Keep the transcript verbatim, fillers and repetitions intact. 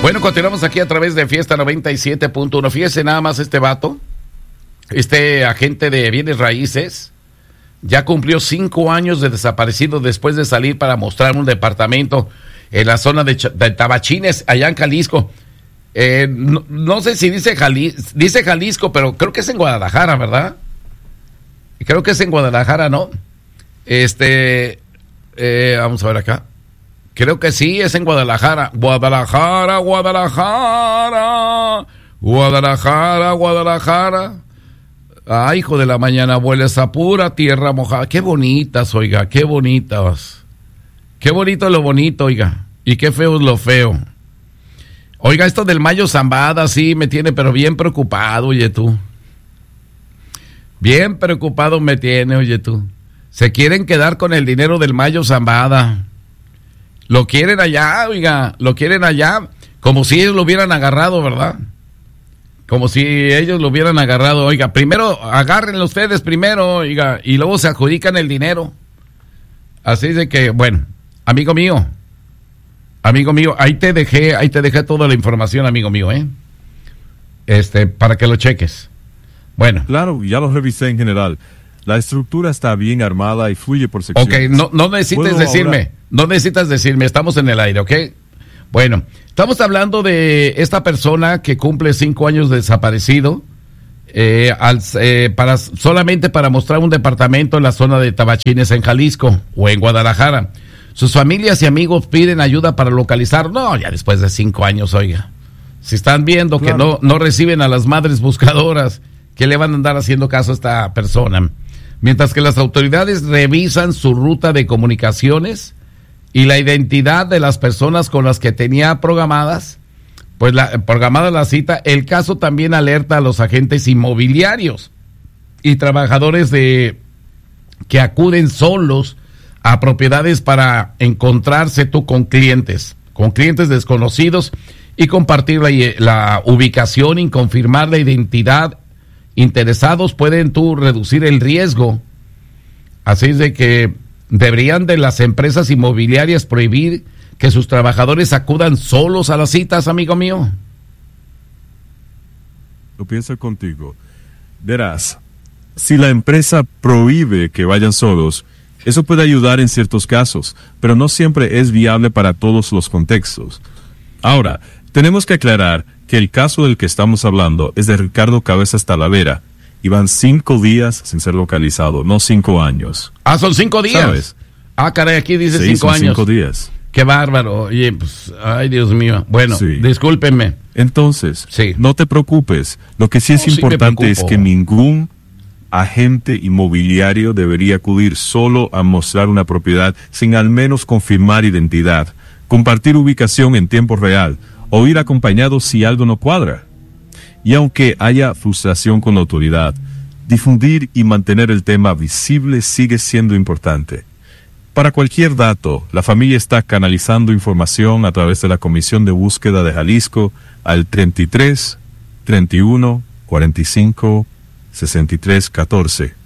Bueno, continuamos aquí a través de Fiesta noventa y siete punto uno. Fíjese nada más este vato, este agente de bienes raíces, ya cumplió cinco años de desaparecido después de salir para mostrar un departamento en la zona de, de Tabachines, allá en Jalisco. Eh, no, no sé si dice, Jali, dice Jalisco, pero creo que es en Guadalajara, ¿verdad? Creo que es en Guadalajara, ¿no? Este, eh, vamos a ver acá. Creo que sí, es en Guadalajara. Guadalajara, Guadalajara. Guadalajara, Guadalajara. Ay, hijo de la mañana, abuela, esa pura tierra mojada. Qué bonitas, oiga, qué bonitas. Qué bonito es lo bonito, oiga. Y qué feo es lo feo. Oiga, esto del Mayo Zambada sí me tiene, pero bien preocupado, oye tú. Bien preocupado me tiene, oye tú. Se quieren quedar con el dinero del Mayo Zambada. Lo quieren allá, oiga, lo quieren allá, como si ellos lo hubieran agarrado, ¿verdad? Como si ellos lo hubieran agarrado, oiga, primero agárrenlo ustedes primero, oiga, y luego se adjudican el dinero. Así de que, bueno, amigo mío, amigo mío, ahí te dejé, ahí te dejé toda la información, amigo mío, ¿eh? Este, para que lo cheques. Bueno. Claro, ya lo revisé en general. La estructura está bien armada y fluye por secciones. Ok, no, no necesites decirme, ahora? no necesitas decirme, estamos en el aire, ¿ok? Bueno, estamos hablando de esta persona que cumple cinco años de desaparecido, eh, al, eh, para, solamente para mostrar un departamento en la zona de Tabachines, en Jalisco, o en Guadalajara. Sus familias y amigos piden ayuda para localizar, no, ya después de cinco años, oiga. Si están viendo claro. que no, no reciben a las madres buscadoras, ¿qué le van a andar haciendo caso a esta persona? Mientras que las autoridades revisan su ruta de comunicaciones y la identidad de las personas con las que tenía programadas, pues la, programada la cita, el caso también alerta a los agentes inmobiliarios y trabajadores de que acuden solos a propiedades para encontrarse tú con clientes, con clientes desconocidos y compartir la, la ubicación y confirmar la identidad. Interesados pueden tú reducir el riesgo. Así es de que deberían de las empresas inmobiliarias prohibir que sus trabajadores acudan solos a las citas, amigo mío. Lo pienso contigo. Verás, si la empresa prohíbe que vayan solos, eso puede ayudar en ciertos casos, pero no siempre es viable para todos los contextos. Ahora, tenemos que aclarar que el caso del que estamos hablando es de Ricardo Cabezas Talavera, y van cinco días sin ser localizado, no cinco años. Ah, son cinco días. ¿Sabes? Ah, caray, aquí dice sí, cinco son años. cinco días. Qué bárbaro. Oye, pues, ay, Dios mío. Bueno, sí. discúlpenme. Entonces, sí. no te preocupes. Lo que sí es no, importante sí es que ningún agente inmobiliario debería acudir solo a mostrar una propiedad sin al menos confirmar identidad, compartir ubicación en tiempo real o ir acompañado si algo no cuadra. Y aunque haya frustración con la autoridad, difundir y mantener el tema visible sigue siendo importante. Para cualquier dato, la familia está canalizando información a través de la Comisión de Búsqueda de Jalisco al treinta y tres, treinta y uno, cuarenta y cinco, sesenta y tres, catorce.